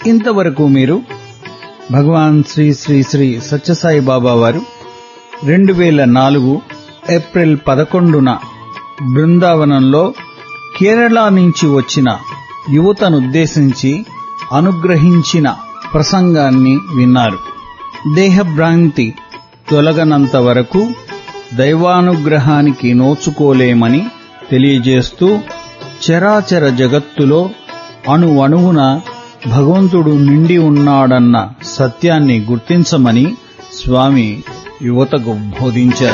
ఇంతవరకు మీరు భగవాన్ శ్రీ శ్రీ శ్రీ సత్యసాయి బాబా వారు 2004 ఏప్రిల్ 11న బృందావనంలో కేరళ నుంచి వచ్చిన యువతనుద్దేశించి అనుగ్రహించిన ప్రసంగాన్ని విన్నారు. దేహభ్రాంతి తొలగనంత వరకు దైవానుగ్రహానికి నోచుకోలేమని తెలియజేస్తూ చరాచర జగత్తులో అణువణువున భగవంతుడు నిండి ఉన్నాడన్న సత్యాన్ని గుర్తించమని స్వామి యువతకు బోధించారు.